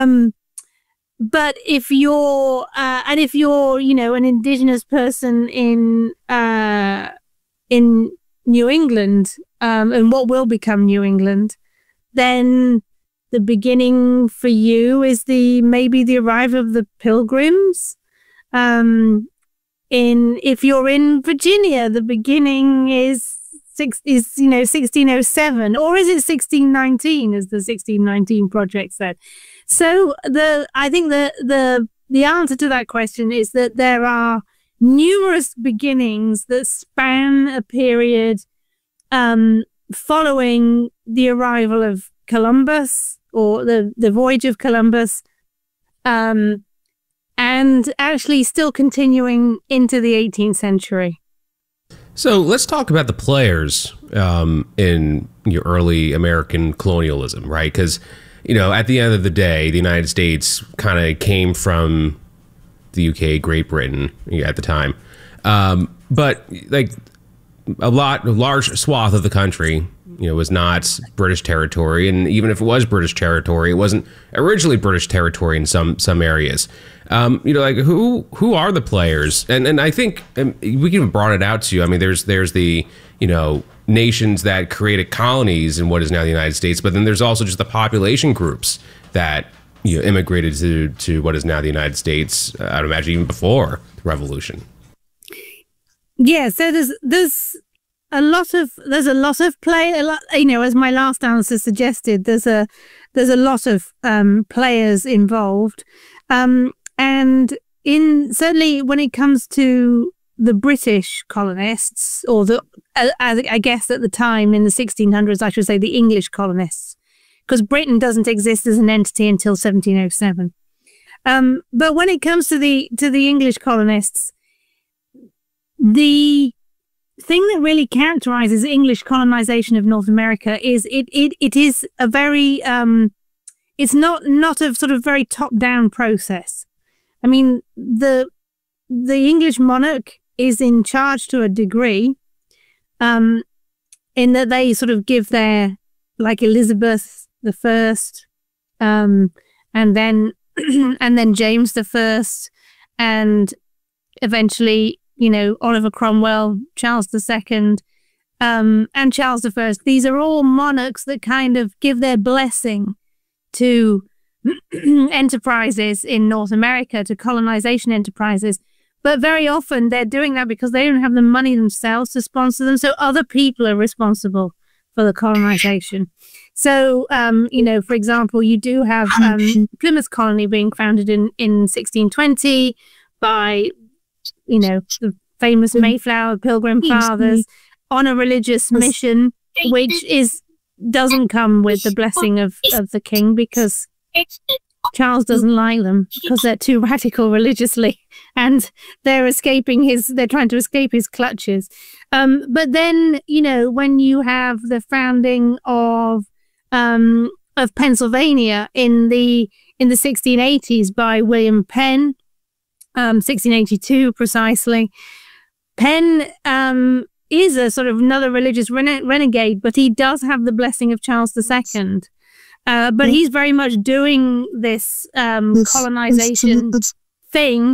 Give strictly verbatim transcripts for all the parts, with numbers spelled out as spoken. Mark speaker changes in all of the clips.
Speaker 1: Um, but if you're, uh, and if you're, you know, an indigenous person in, uh, in New England, um, and what will become New England, then the beginning for you is the, maybe the arrival of the Pilgrims. Um, in, if you're in Virginia, the beginning is six, is, you know, sixteen oh seven, or is it sixteen nineteen, as the sixteen nineteen project said? So the, I think the, the, the answer to that question is that there are numerous beginnings that span a period, um, following the arrival of Columbus, or the, the voyage of Columbus, um, and actually still continuing into the eighteenth century.
Speaker 2: So let's talk about the players um, in your early American colonialism, right? Because, you know, at the end of the day, the United States kind of came from the U K, Great Britain at the time. Um, but like a lot, a large swath of the country, you know, was not British territory. And even if it was British territory, it wasn't originally British territory in some some areas. Um, you know, like who who are the players? And and I think and we even brought it out to you. I mean, there's there's the, you know, nations that created colonies in what is now the United States, but then there's also just the population groups that, you know, immigrated to to what is now the United States. Uh, I'd imagine even before the Revolution.
Speaker 1: Yeah, so there's there's a lot of there's a lot of play. A lot, you know, as my last answer suggested, there's a there's a lot of um, players involved. Um, And in certainly when it comes to the British colonists, or the, uh, I guess at the time in the sixteen hundreds, I should say the English colonists, because Britain doesn't exist as an entity until seventeen oh seven. Um, but when it comes to the to the English colonists, the thing that really characterizes English colonization of North America is it it it is a very um, it's not not a sort of very top down process. I mean, the the English monarch is in charge to a degree, um, in that they sort of give their, like Elizabeth the First, um, and then and then James the First, and eventually, you know, Oliver Cromwell, Charles the Second, um, and Charles the First. These are all monarchs that kind of give their blessing to enterprises in North America, to colonization enterprises, but very often they're doing that because they don't have the money themselves to sponsor them, so other people are responsible for the colonization. So um you know, for example, you do have um Plymouth colony being founded in in sixteen twenty by, you know, the famous Mayflower Pilgrim Fathers on a religious mission, which is doesn't come with the blessing of of the king, because Charles doesn't like them because they're too radical religiously, and they're escaping his, they're trying to escape his clutches. Um, but then, you know, when you have the founding of, um, of Pennsylvania in the, in the sixteen eighties by William Penn, um, sixteen eighty-two precisely, Penn, um, is a sort of another religious rene renegade, but he does have the blessing of Charles the Second. Uh, but he's very much doing this um, colonization thing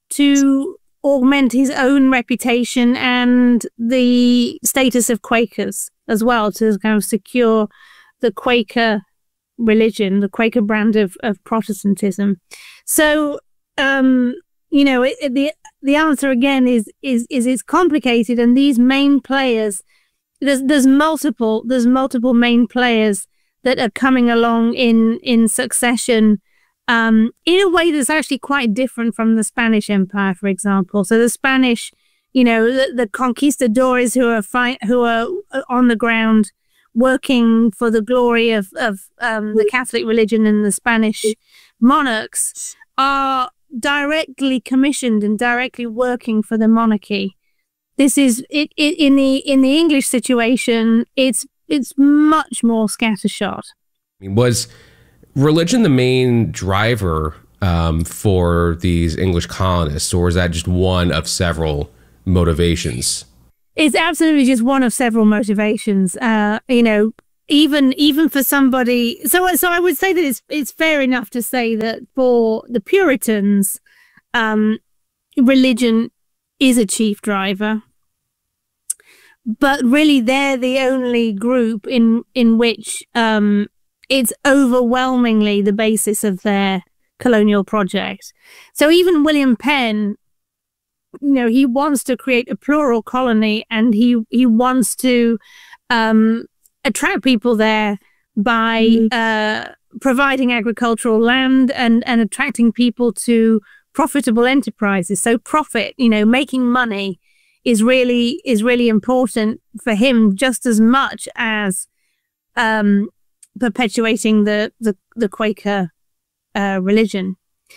Speaker 1: to augment his own reputation and the status of Quakers as well, to kind of secure the Quaker religion, the Quaker brand of, of Protestantism. So, um, you know, it, it, the the answer again is is is it's complicated, and these main players, there's there's multiple there's multiple main players that are coming along in in succession, um, in a way that's actually quite different from the Spanish Empire, for example. So the Spanish, you know, the, the conquistadores who are fight, who are on the ground working for the glory of of um, the Catholic religion, and the Spanish monarchs are directly commissioned and directly working for the monarchy. This is it, it in the in the English situation. It's It's much more scattershot.
Speaker 2: Was religion the main driver um, for these English colonists, or is that just one of several motivations?
Speaker 1: It's absolutely just one of several motivations. Uh, you know, even even for somebody, so so I would say that it's it's fair enough to say that for the Puritans, um, religion is a chief driver, but really they're the only group in in which um, it's overwhelmingly the basis of their colonial project. So even William Penn, you know, he wants to create a plural colony, and he he wants to um, attract people there by mm. uh, providing agricultural land and and attracting people to profitable enterprises. So profit, you know, making money is really is really important for him, just as much as um, perpetuating the the, the Quaker uh, religion.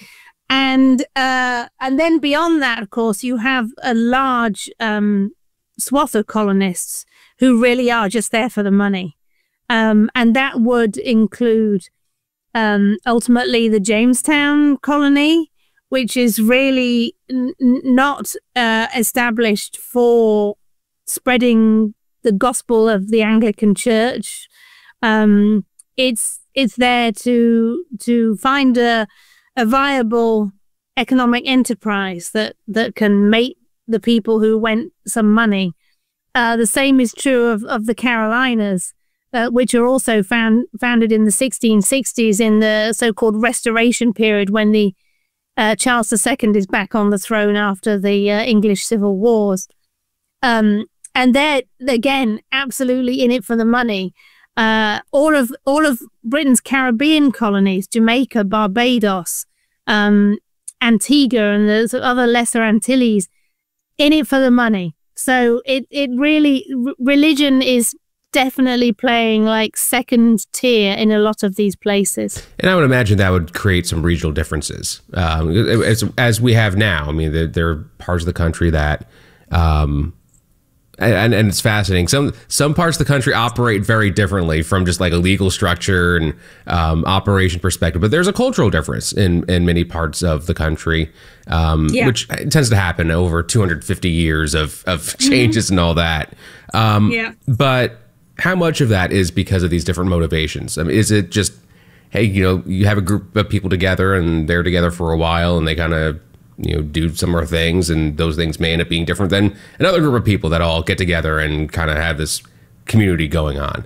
Speaker 1: And uh, and then beyond that, of course, you have a large um, swath of colonists who really are just there for the money. Um, and that would include um, ultimately the Jamestown colony, which is really n not uh, established for spreading the gospel of the Anglican Church. Um, it's it's there to to find a a viable economic enterprise that, that can make the people who went some money. Uh, the same is true of, of the Carolinas, uh, which are also found, founded in the sixteen sixties in the so-called Restoration period, when the uh, Charles the Second is back on the throne after the uh, English Civil Wars. Um, and they're, again, absolutely in it for the money. Uh, all of all of Britain's Caribbean colonies, Jamaica, Barbados, um, Antigua, and the other Lesser Antilles, in it for the money. So it it really religion is definitely playing like second tier in a lot of these places.
Speaker 2: And I would imagine that would create some regional differences, um, as as we have now. I mean, there, there are parts of the country that. Um, And, and it's fascinating. Some some parts of the country operate very differently from just like a legal structure and um, operation perspective. But there's a cultural difference in, in many parts of the country, um, yeah. which tends to happen over two hundred fifty years of, of changes mm-hmm. and all that. Um, yeah. But how much of that is because of these different motivations? I mean, is it just, hey, you know, you have a group of people together and they're together for a while and they kind of, you know, do similar things, and those things may end up being different than another group of people that all get together and kind of have this community going on?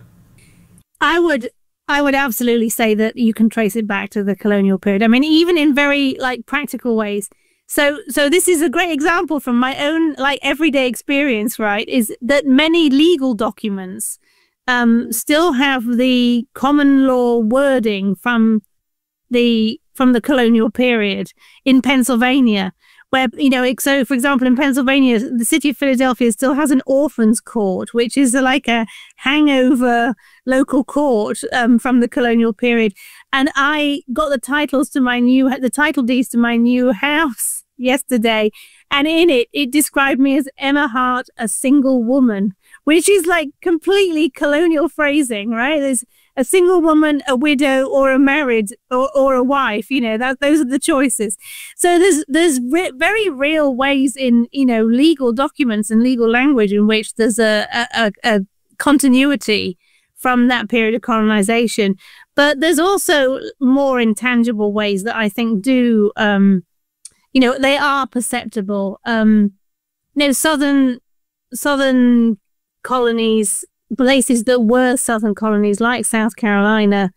Speaker 1: I would, I would absolutely say that you can trace it back to the colonial period. I mean, even in very like practical ways. So, so this is a great example from my own like everyday experience, right? Is that many legal documents um, still have the common law wording from the from the colonial period in Pennsylvania, where, you know, so for example, in Pennsylvania, the city of Philadelphia still has an orphans court, which is like a hangover local court um, from the colonial period. And I got the titles to my new, the title deeds to my new house yesterday. And in it, it described me as Emma Hart, a single woman, which is like completely colonial phrasing, right? There's a single woman, a widow, or a married, or, or a wife. You know, that those are the choices. So there's there's re very real ways in, you know, legal documents and legal language in which there's a, a, a continuity from that period of colonization. But there's also more intangible ways that I think do, um, you know, they are perceptible. Um, you know, southern southern colonies, places that were southern colonies like South Carolina,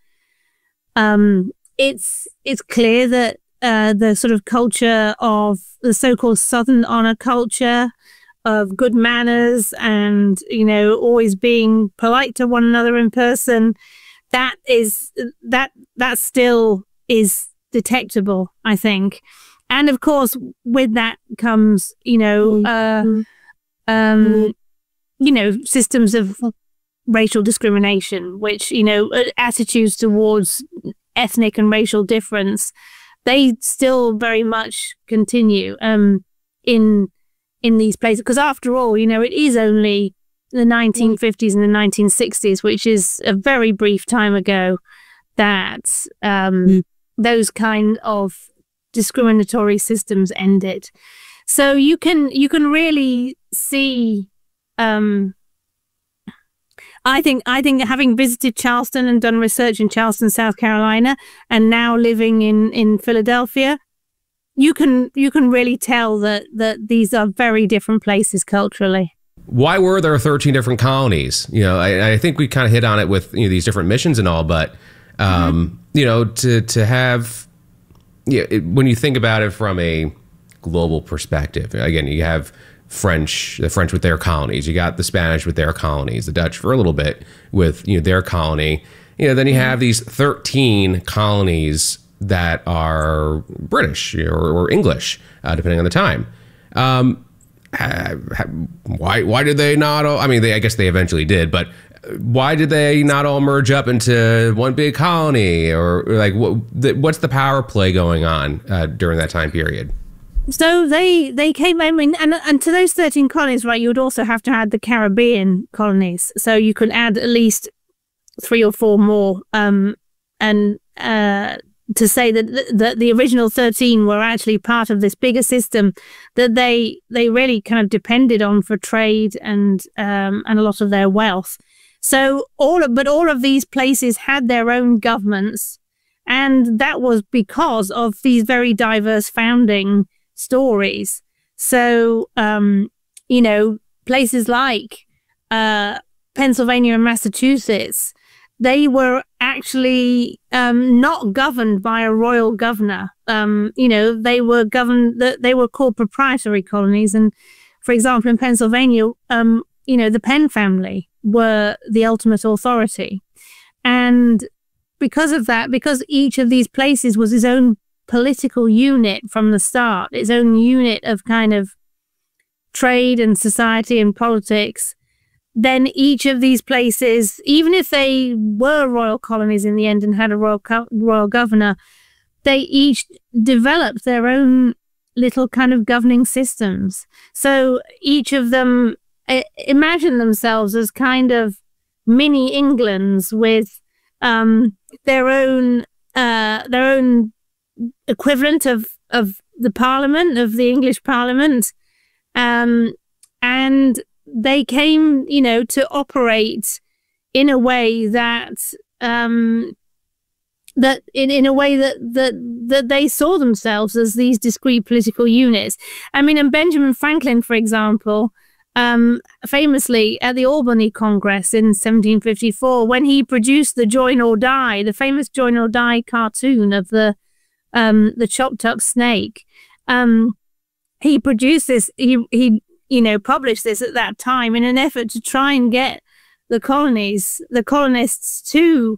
Speaker 1: um, it's it's clear that uh, the sort of culture of the so-called Southern honor culture of good manners and, you know, always being polite to one another in person, that is that that still is detectable, I think. And of course, with that comes, you know, uh, um, you know, systems of racial discrimination, which, you know, attitudes towards ethnic and racial difference, they still very much continue um, in in these places. Because after all, you know, it is only the nineteen fifties and the nineteen sixties, which is a very brief time ago, that um, mm. those kind of discriminatory systems ended. So you can you can really see. Um, I think I think having visited Charleston and done research in Charleston, South Carolina, and now living in, in Philadelphia, you can you can really tell that that these are very different places culturally.
Speaker 2: Why were there thirteen different colonies? You know, I, I think we kind of hit on it with, you know, these different missions and all, but um, mm-hmm. you know, to to have, yeah, it, when you think about it from a global perspective, again, you have French, the French with their colonies, you got the Spanish with their colonies, the Dutch for a little bit with, you know, their colony. You know, then you have these thirteen colonies that are British or, or English, uh, depending on the time. Um, ha, ha, why why did they not all, I mean, they, I guess they eventually did, but why did they not all merge up into one big colony? Or, or like, what, the, what's the power play going on uh, during that time period?
Speaker 1: So they they came, I mean, and, and to those thirteen colonies, right, you would also have to add the Caribbean colonies. So you could add at least three or four more. Um, and uh, to say that, that the original thirteen were actually part of this bigger system that they they really kind of depended on for trade and um, and a lot of their wealth. So all of, but all of these places had their own governments, and that was because of these very diverse founding stories. So, um, you know, places like uh, Pennsylvania and Massachusetts, they were actually um, not governed by a royal governor. Um, you know, they were governed, they were called proprietary colonies. And for example, in Pennsylvania, um, you know, the Penn family were the ultimate authority. And because of that, because each of these places was its own political unit from the start, its own unit of kind of trade and society and politics, then each of these places, even if they were royal colonies in the end and had a royal royal governor, they each developed their own little kind of governing systems. So each of them uh, imagine themselves as kind of mini Englands with um, their own uh, their own equivalent of of the Parliament, of the English Parliament, um, and they came, you know, to operate in a way that um, that in, in a way that that that they saw themselves as these discrete political units. I mean, and Benjamin Franklin, for example, um, famously at the Albany Congress in seventeen fifty-four, when he produced the Join or Die, the famous Join or Die cartoon of the um, the chopped up snake, um, he produced this. He he. you know, published this at that time in an effort to try and get the colonies, the colonists to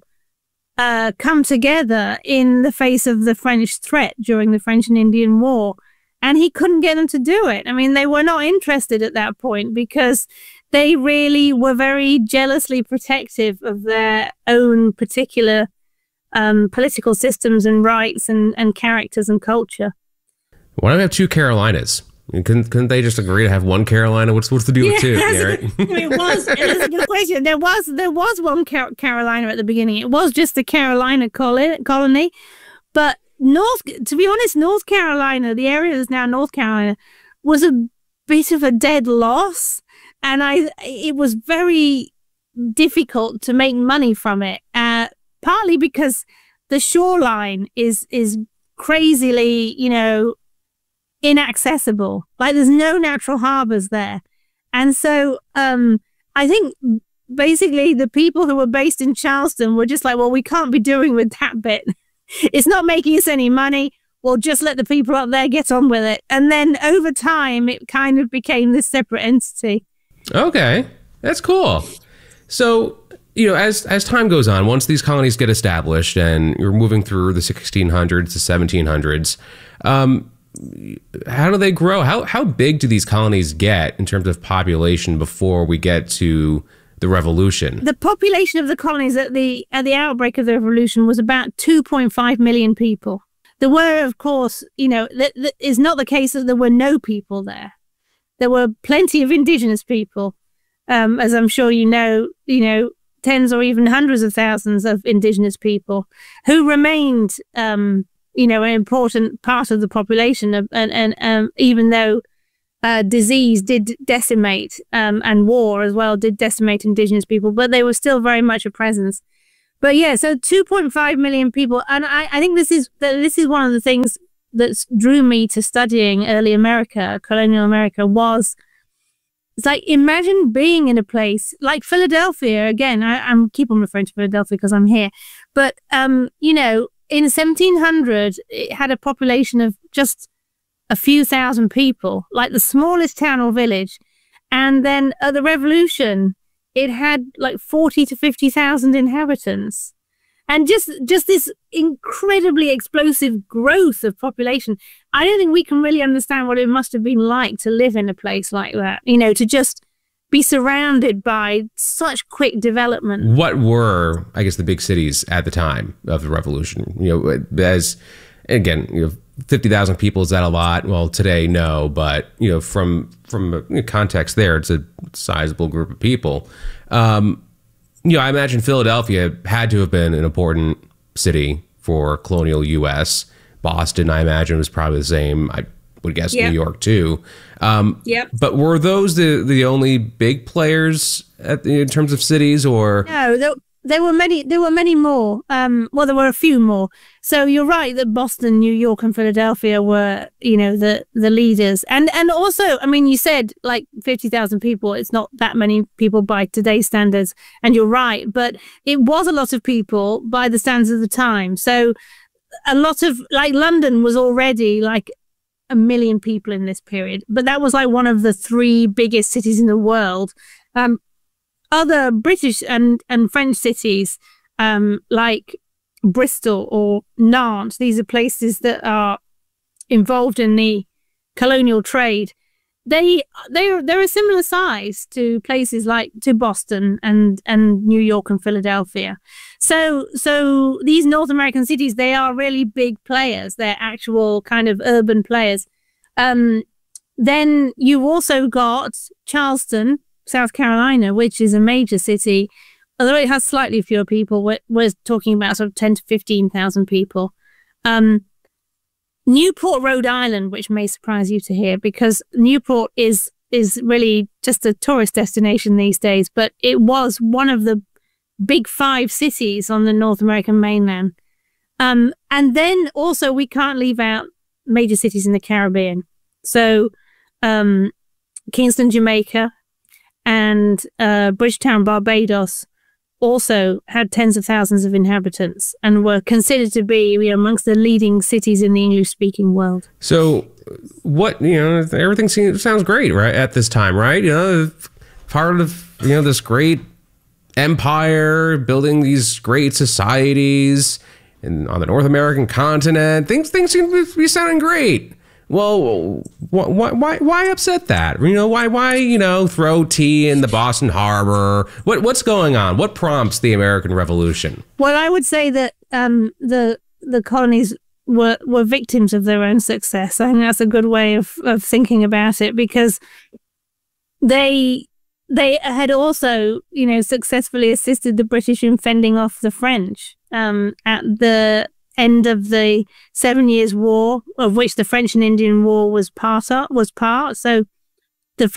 Speaker 1: uh, come together in the face of the French threat during the French and Indian War. And he couldn't get them to do it. I mean, they were not interested at that point because they really were very jealously protective of their own particular um, political systems and rights and, and characters and culture.
Speaker 2: Why don't we have two Carolinas? Couldn't, couldn't they just agree to have one Carolina? What's what's the deal with two? Garrett?
Speaker 1: It was. It was a good question. There was there was one Car Carolina at the beginning. It was just the Carolina colony, but North. To be honest, North Carolina, the area that's now North Carolina, was a bit of a dead loss, and I it was very difficult to make money from it. Uh, partly because the shoreline is is crazily, you know, inaccessible. Like there's no natural harbors there. And so um, I think basically the people who were based in Charleston were just like, well, we can't be doing with that bit. It's not making us any money. We'll just let the people up there get on with it. And then over time, it kind of became this separate entity. Okay,
Speaker 2: that's cool. So, you know, as as time goes on, once these colonies get established and you're moving through the sixteen hundreds to seventeen hundreds, um, how do they grow? How how big do these colonies get in terms of population before we get to the Revolution?
Speaker 1: The population of the colonies at the at the outbreak of the Revolution was about two point five million people. There were, of course, you know, that is not the case that there were no people there. There were plenty of indigenous people, um, as I'm sure you know, you know, tens or even hundreds of thousands of indigenous people who remained um, you know, an important part of the population. And, and um, even though uh, disease did decimate, um, and war as well did decimate indigenous people, but they were still very much a presence. But yeah, so two point five million people, and I, I think this is this is one of the things that drew me to studying early America, colonial America, was it's like, imagine being in a place like Philadelphia. Again, I, I'm keep on referring to Philadelphia because I'm here, but um, you know, in seventeen hundred, it had a population of just a few thousand people, like the smallest town or village. And then at the Revolution, it had like forty to fifty thousand inhabitants. And just, just this incredibly explosive growth of population. I don't think we can really understand what it must have been like to live in a place like that, you know, to just be surrounded by such quick development.
Speaker 2: What were, I guess, the big cities at the time of the Revolution? You know, as, again, you know, fifty thousand people, is that a lot? Well, today, no. But, you know, from from a context there, it's a sizable group of people. Um, you know, I imagine Philadelphia had to have been an important city for colonial U S Boston, I imagine, was probably the same. I would guess yep. New York, too. Um,
Speaker 1: yep.
Speaker 2: But were those the, the only big players at, in terms of cities, or?
Speaker 1: No, there, there were many. There were many more. Um, well, there were a few more. So you're right that Boston, New York, and Philadelphia were, you know, the the leaders. And and also, I mean, you said like fifty thousand people. It's not that many people by today's standards, and you're right. But it was a lot of people by the standards of the time. So a lot of, like, London was already like a million people in this period, but that was like one of the three biggest cities in the world. Um, other British and, and French cities, um, like Bristol or Nantes, these are places that are involved in the colonial trade. They they are they're a similar size to places like to Boston and and New York and Philadelphia. So so these North American cities, they are really big players. They're actual kind of urban players. Um, then you also got Charleston, South Carolina, which is a major city, although it has slightly fewer people. We're, we're talking about sort of ten to fifteen thousand people. Um, Newport, Rhode Island, which may surprise you to hear, because Newport is is really just a tourist destination these days, but it was one of the big five cities on the North American mainland. Um, and then also we can't leave out major cities in the Caribbean. So um, Kingston, Jamaica, and uh, Bridgetown, Barbados, also had tens of thousands of inhabitants and were considered to be, you know, amongst the leading cities in the English-speaking world.
Speaker 2: So, what, you know, everything seems, sounds great, right, at this time, right? You know, part of, you know, this great empire, building these great societies and on the North American continent, things things seem to be sounding great. Well, why, why, why upset that? You know, why, why, you know, throw tea in the Boston Harbor? What, what's going on? What prompts the American Revolution?
Speaker 1: Well, I would say that um, the the colonies were were victims of their own success. I think that's a good way of of thinking about it, because they they had also, you know, successfully assisted the British in fending off the French um, at the end of the Seven Years' War, of which the French and Indian War was part of, was part. So